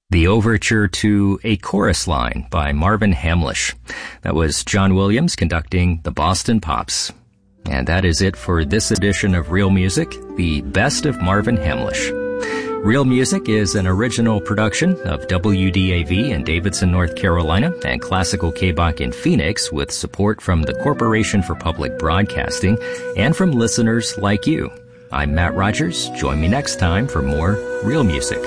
The overture to A Chorus Line by Marvin Hamlisch. That was John Williams conducting the Boston Pops. And that is it for this edition of Real Music, the best of Marvin Hamlisch. Real Music is an original production of WDAV in Davidson, North Carolina, and Classical KBOC in Phoenix, with support from the Corporation for Public Broadcasting and from listeners like you. I'm Matt Rogers. Join me next time for more Real Music.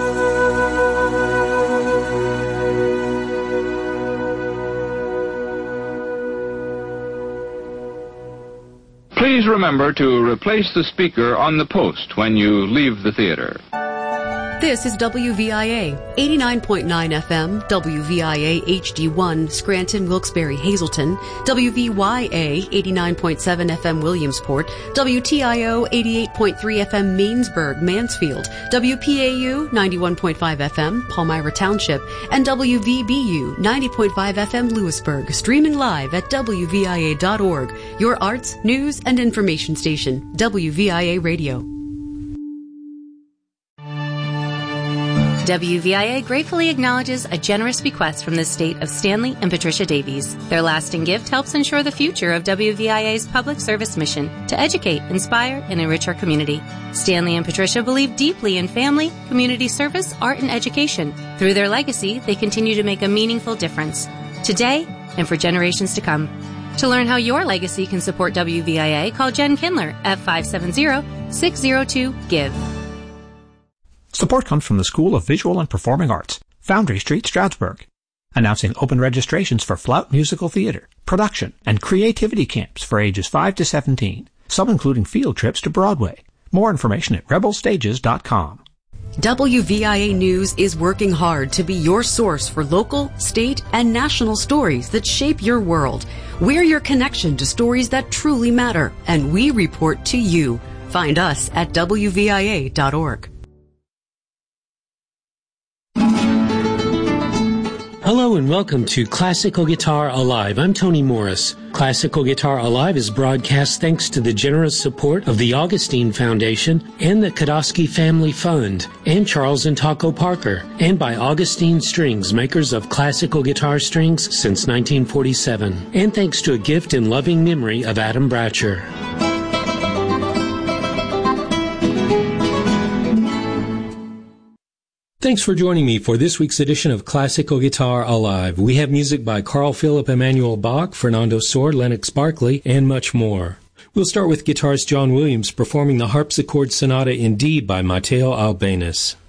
Please remember to replace the speaker on the post when you leave the theater. This is WVIA, 89.9 FM, WVIA HD1, Scranton, Wilkes-Barre, Hazleton, WVYA, 89.7 FM, Williamsport, WTIO, 88.3 FM, Mainsburg, Mansfield, WPAU, 91.5 FM, Palmyra Township, and WVBU, 90.5 FM, Lewisburg, streaming live at WVIA.org, your arts, news, and information station, WVIA Radio. WVIA gratefully acknowledges a generous bequest from the estate of Stanley and Patricia Davies. Their lasting gift helps ensure the future of WVIA's public service mission to educate, inspire, and enrich our community. Stanley and Patricia believe deeply in family, community service, art, and education. Through their legacy, they continue to make a meaningful difference, today and for generations to come. To learn how your legacy can support WVIA, call Jen Kindler at 570-602-GIVE. Support comes from the School of Visual and Performing Arts, Foundry Street, Stroudsburg, announcing open registrations for Flout Musical Theater, production, and creativity camps for ages 5 to 17, some including field trips to Broadway. More information at rebelstages.com. WVIA News is working hard to be your source for local, state, and national stories that shape your world. We're your connection to stories that truly matter, and we report to you. Find us at WVIA.org. Hello and welcome to Classical Guitar Alive. I'm Tony Morris. Classical Guitar Alive is broadcast thanks to the generous support of the Augustine Foundation and the Kodosky Family Fund and Charles and Taco Parker, and by Augustine Strings, makers of classical guitar strings since 1947, and thanks to a gift in loving memory of Adam Bratcher. Thanks for joining me for this week's edition of Classical Guitar Alive. We have music by Carl Philipp Emanuel Bach, Fernando Sor, Lennox Barkley, and much more. We'll start with guitarist John Williams performing the Harpsichord Sonata in D by Matteo Albéniz.